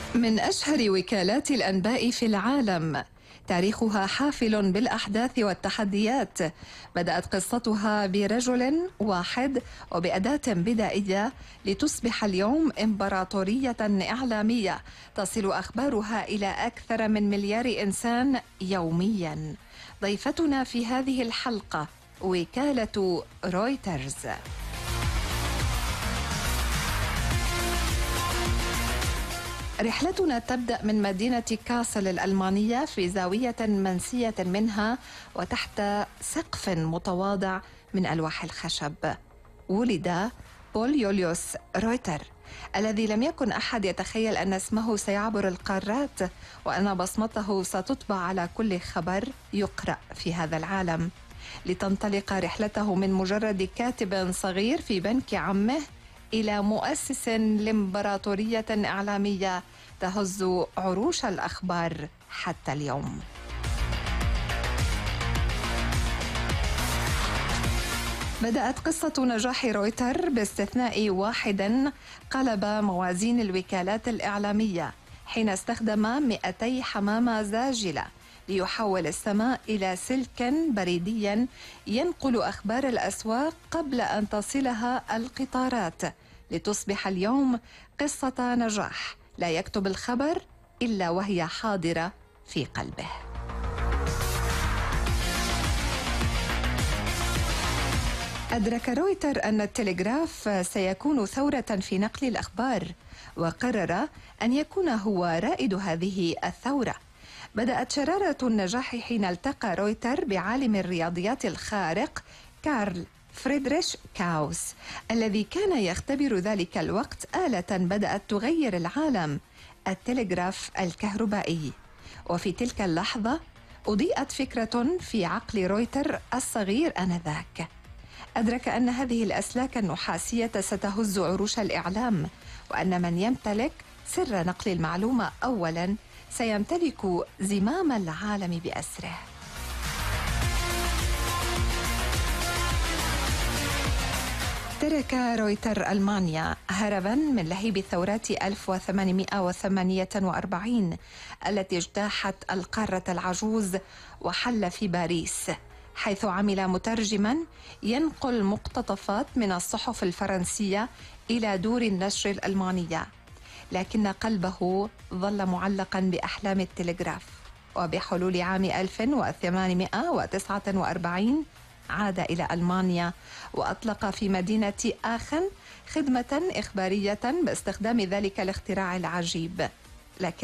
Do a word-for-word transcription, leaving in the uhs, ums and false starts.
من أشهر وكالات الأنباء في العالم، تاريخها حافل بالأحداث والتحديات. بدأت قصتها برجل واحد وبأداة بدائية لتصبح اليوم إمبراطورية إعلامية تصل أخبارها إلى أكثر من مليار إنسان يومياً. ضيفتنا في هذه الحلقة وكالة رويترز. رحلتنا تبدأ من مدينة كاسل الألمانية في زاوية منسية منها وتحت سقف متواضع من ألواح الخشب. ولد بول يوليوس رويتر الذي لم يكن أحد يتخيل أن اسمه سيعبر القارات وأن بصمته ستطبع على كل خبر يقرأ في هذا العالم، لتنطلق رحلته من مجرد كاتب صغير في بنك عمه إلى مؤسس لإمبراطورية إعلامية تهز عروش الأخبار حتى اليوم. بدأت قصة نجاح رويتر باستثناء واحد قلب موازين الوكالات الإعلامية حين استخدم مئتي حمامة زاجلة ليحول السماء إلى سلك بريدي ينقل أخبار الأسواق قبل أن تصلها القطارات، لتصبح اليوم قصة نجاح لا يكتب الخبر إلا وهي حاضرة في قلبه. أدرك رويتر أن التلغراف سيكون ثورة في نقل الأخبار، وقرر أن يكون هو رائد هذه الثورة. بدأت شرارة النجاح حين التقى رويتر بعالم الرياضيات الخارق كارل فريدريش كاوس، الذي كان يختبر ذلك الوقت آلة بدأت تغير العالم، التلغراف الكهربائي. وفي تلك اللحظة أضيئت فكرة في عقل رويتر الصغير آنذاك. أدرك أن هذه الأسلاك النحاسية ستهز عروش الإعلام، وأن من يمتلك سر نقل المعلومة أولاً سيمتلك زمام العالم بأسره. ترك رويتر ألمانيا هرباً من لهيب ثورات ألف وثمانمئة وثمانية وأربعين التي اجتاحت القارة العجوز، وحل في باريس، حيث عمل مترجماً ينقل مقتطفات من الصحف الفرنسية إلى دور النشر الألمانية. لكن قلبه ظل معلقاً بأحلام التلغراف، وبحلول عام ألف وثمانمئة وتسعة وأربعين عاد إلى ألمانيا وأطلق في مدينة آخن خدمة إخبارية باستخدام ذلك الاختراع العجيب. لكن